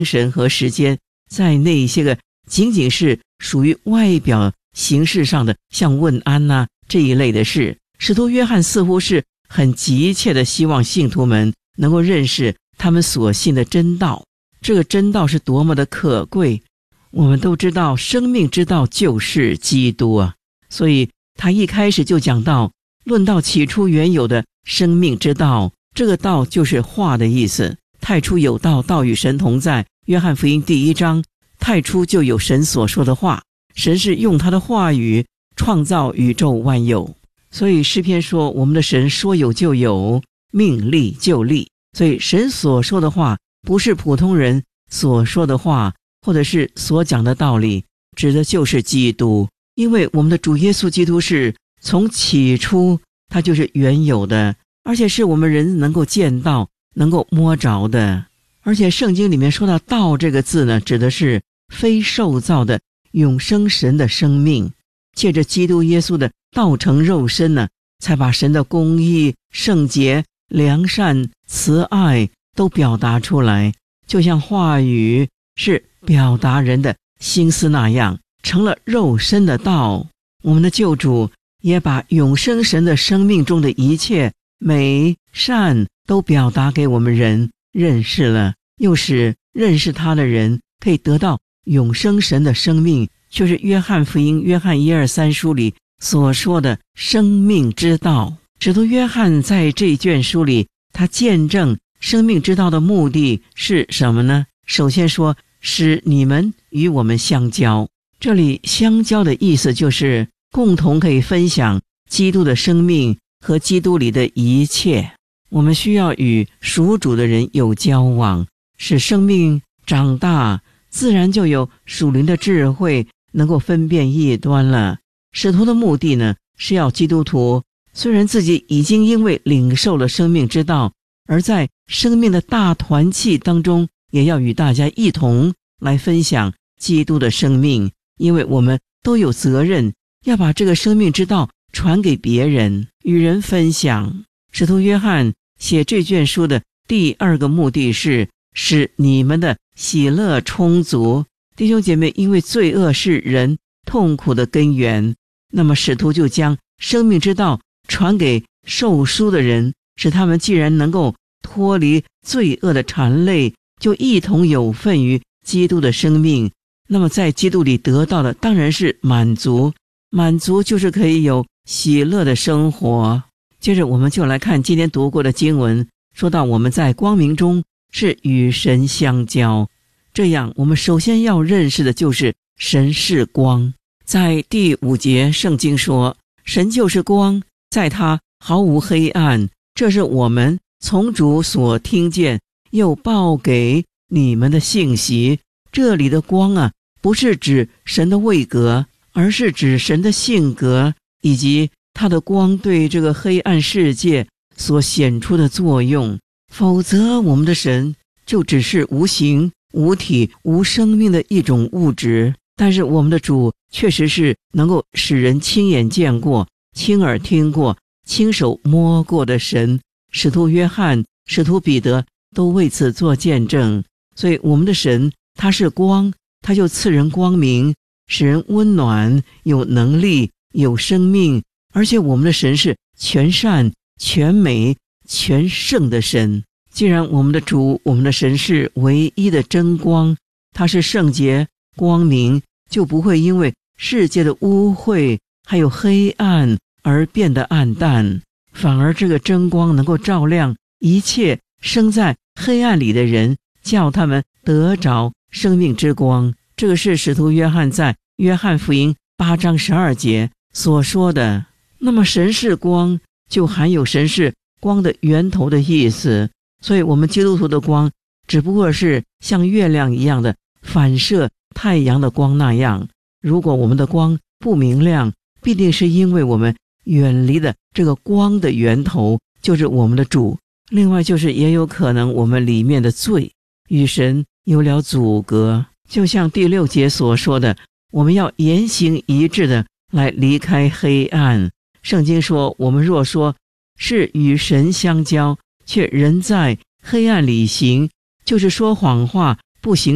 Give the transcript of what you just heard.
神和时间，在那一些个仅仅是属于外表形式上的，像问安啊这一类的事，使徒约翰似乎是很急切的希望信徒们能够认识他们所信的真道。这个真道是多么的可贵，我们都知道生命之道就是基督啊，所以他一开始就讲到，论到起初原有的生命之道，这个道就是话的意思。太初有道，道与神同在，约翰福音第1章，太初就有神所说的话，神是用他的话语创造宇宙万有。所以诗篇说，我们的神说有就有，命立就立。所以神所说的话不是普通人所说的话，或者是所讲的道理，指的就是基督。因为我们的主耶稣基督是从起初他就是原有的，而且是我们人能够见到能够摸着的。而且圣经里面说到道这个字呢，指的是非受造的永生神的生命，借着基督耶稣的道成肉身呢，才把神的公义、圣洁、良善、慈爱都表达出来，就像话语是表达人的心思那样，成了肉身的道。我们的救主也把永生神的生命中的一切美善都表达给我们人认识了，又使认识他的人可以得到永生神的生命，就是约翰福音约翰1、2、3书里所说的生命之道。使徒约翰在这卷书里，他见证生命之道的目的是什么呢？首先说，使你们与我们相交。这里相交的意思就是共同可以分享基督的生命和基督里的一切。我们需要与属主的人有交往，使生命长大，自然就有属灵的智慧，能够分辨异端了。使徒的目的呢，是要基督徒虽然自己已经因为领受了生命之道，而在生命的大团契当中，也要与大家一同来分享基督的生命，因为我们都有责任要把这个生命之道传给别人，与人分享。使徒约翰写这卷书的第2个目的是使你们的喜乐充足。弟兄姐妹，因为罪恶是人痛苦的根源，那么使徒就将生命之道传给受书的人，使他们既然能够脱离罪恶的缠累，就一同有份于基督的生命。那么在基督里得到的当然是满足，满足就是可以有喜乐的生活。接着我们就来看今天读过的经文，说到我们在光明中是与神相交。这样我们首先要认识的就是神是光。在第5节圣经说，神就是光，在他毫无黑暗，这是我们从主所听见又报给你们的信息。这里的光啊，不是指神的位格，而是指神的性格，以及他的光对这个黑暗世界所显出的作用。否则我们的神就只是无形、无体、无生命的一种物质。但是我们的主确实是能够使人亲眼见过、亲耳听过、亲手摸过的神。使徒约翰、使徒彼得都为此做见证。所以我们的神他是光，他就赐人光明，使人温暖，有能力，有生命。而且我们的神是全善、全美、全圣的神。既然我们的主、我们的神是唯一的真光，他是圣洁、光明，就不会因为世界的污秽还有黑暗而变得暗淡，反而这个真光能够照亮一切生在黑暗里的人，叫他们得着生命之光。这个是使徒约翰在约翰福音8章12节所说的。那么神是光，就含有神是光的源头的意思。所以我们基督徒的光只不过是像月亮一样的反射太阳的光那样。如果我们的光不明亮，必定是因为我们远离了这个光的源头，就是我们的主。另外就是也有可能我们里面的罪与神有了阻隔，就像第6节所说的，我们要言行一致的来离开黑暗。圣经说，我们若说是与神相交，却仍在黑暗里行，就是说谎话，不行